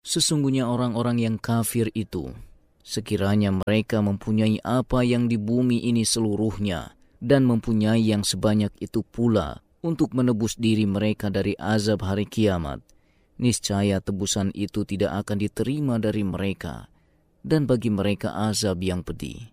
Sesungguhnya orang-orang yang kafir itu, sekiranya mereka mempunyai apa yang di bumi ini seluruhnya, dan mempunyai yang sebanyak itu pula untuk menebus diri mereka dari azab hari kiamat, niscaya tebusan itu tidak akan diterima dari mereka, dan bagi mereka azab yang pedih.